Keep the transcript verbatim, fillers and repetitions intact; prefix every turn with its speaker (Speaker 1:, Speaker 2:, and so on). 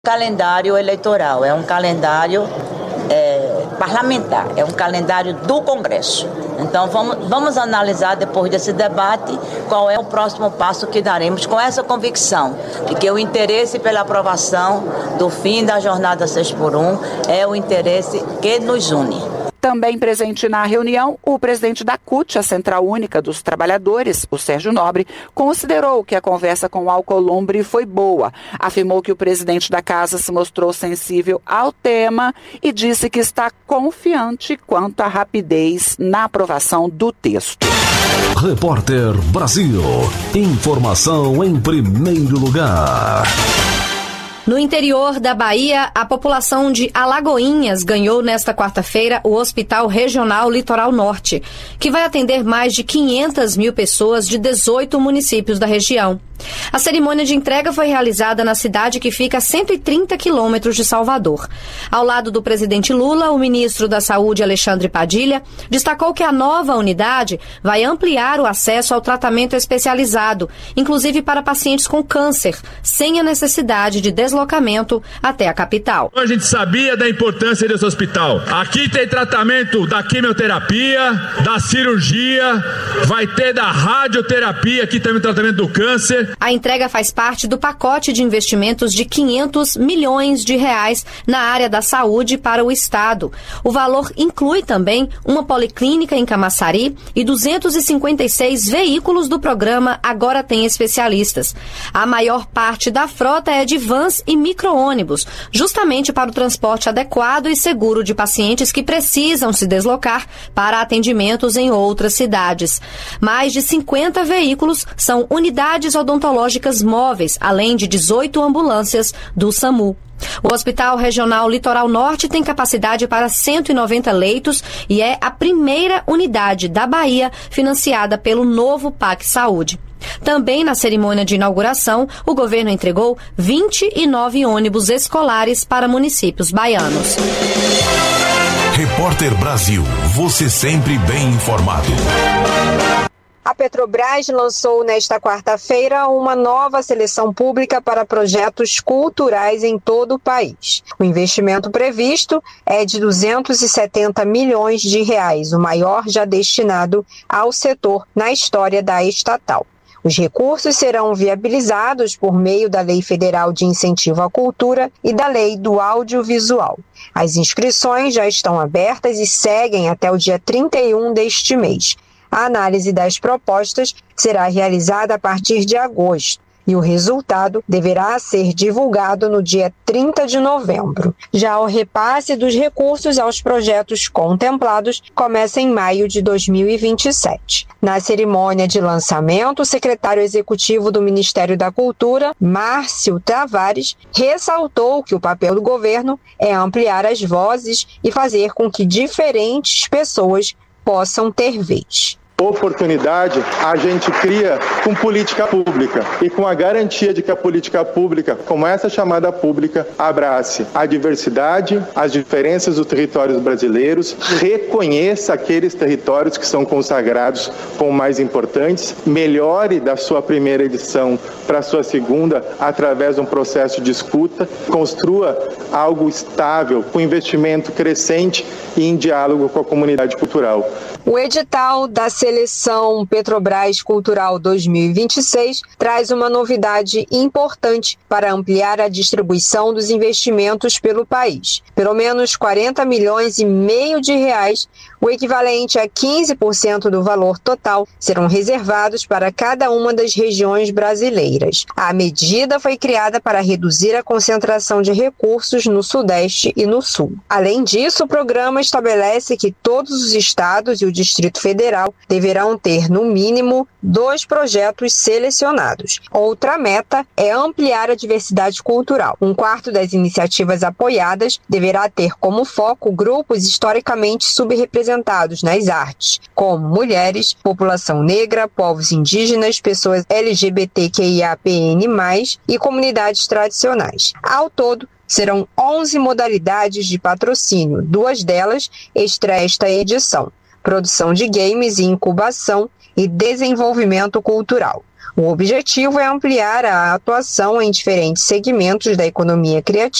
Speaker 1: Calendário eleitoral é um calendário é, parlamentar, é um calendário do Congresso. Então vamos, vamos analisar depois desse debate qual é o próximo passo que daremos, com essa convicção de que o interesse pela aprovação do fim da jornada seis por um é o interesse que nos une.
Speaker 2: Também presente na reunião, o presidente da C U T, a Central Única dos Trabalhadores, o Sérgio Nobre, considerou que a conversa com o Alcolumbre foi boa. Afirmou que o presidente da casa se mostrou sensível ao tema e disse que está confiante quanto à rapidez na aprovação do texto.
Speaker 3: Repórter Brasil. Informação em primeiro lugar.
Speaker 4: No interior da Bahia, a população de Alagoinhas ganhou nesta quarta-feira o Hospital Regional Litoral Norte, que vai atender mais de quinhentas mil pessoas de dezoito municípios da região. A cerimônia de entrega foi realizada na cidade que fica a cento e trinta quilômetros de Salvador. Ao lado do presidente Lula, o ministro da Saúde, Alexandre Padilha, destacou que a nova unidade vai ampliar o acesso ao tratamento especializado, inclusive para pacientes com câncer, sem a necessidade de deslocamento até a capital.
Speaker 5: A gente sabia da importância desse hospital. Aqui tem tratamento da quimioterapia, da cirurgia, vai ter da radioterapia, aqui também tratamento do câncer.
Speaker 4: A entrega faz parte do pacote de investimentos de quinhentos milhões de reais na área da saúde para o Estado. O valor inclui também uma policlínica em Camaçari e duzentos e cinquenta e seis veículos do programa Agora Tem Especialistas. A maior parte da frota é de vans e micro-ônibus, justamente para o transporte adequado e seguro de pacientes que precisam se deslocar para atendimentos em outras cidades. Mais de cinquenta veículos são unidades odontológicas móveis, além de dezoito ambulâncias do SAMU. O Hospital Regional Litoral Norte tem capacidade para cento e noventa leitos e é a primeira unidade da Bahia financiada pelo novo P A C Saúde. Também na cerimônia de inauguração, o governo entregou vinte e nove ônibus escolares para municípios baianos.
Speaker 3: Repórter Brasil, você sempre bem informado.
Speaker 6: A Petrobras lançou nesta quarta-feira uma nova seleção pública para projetos culturais em todo o país. O investimento previsto é de duzentos e setenta milhões de reais, o maior já destinado ao setor na história da estatal. Os recursos serão viabilizados por meio da Lei Federal de Incentivo à Cultura e da Lei do Audiovisual. As inscrições já estão abertas e seguem até o dia trinta e um deste mês. A análise das propostas será realizada a partir de agosto e o resultado deverá ser divulgado no dia trinta de novembro. Já o repasse dos recursos aos projetos contemplados começa em maio de dois mil e vinte e sete. Na cerimônia de lançamento, o secretário executivo do Ministério da Cultura, Márcio Tavares, ressaltou que o papel do governo é ampliar as vozes e fazer com que diferentes pessoas possam ter vez.
Speaker 7: Oportunidade a gente cria com política pública e com a garantia de que a política pública, como essa chamada pública, abrace a diversidade, as diferenças dos territórios brasileiros, reconheça aqueles territórios que são consagrados como mais importantes, melhore da sua primeira edição para a sua segunda através de um processo de escuta, construa algo estável, com investimento crescente e em diálogo com a comunidade cultural.
Speaker 6: O edital da Seleção Petrobras Cultural dois mil e vinte e seis traz uma novidade importante para ampliar a distribuição dos investimentos pelo país. Pelo menos quarenta milhões e meio de reais, o equivalente a quinze por cento do valor total, serão reservados para cada uma das regiões brasileiras. A medida foi criada para reduzir a concentração de recursos no Sudeste e no Sul. Além disso, o programa estabelece que todos os estados e o Distrito Federal deverão ter, no mínimo, dois projetos selecionados. Outra meta é ampliar a diversidade cultural. Um quarto das iniciativas apoiadas deverá ter como foco grupos historicamente subrepresentados nas artes, como mulheres, população negra, povos indígenas, pessoas L G B T Q I A P N mais, e comunidades tradicionais. Ao todo, serão onze modalidades de patrocínio, duas delas estreia esta edição: produção de games e incubação e desenvolvimento cultural. O objetivo é ampliar a atuação em diferentes segmentos da economia criativa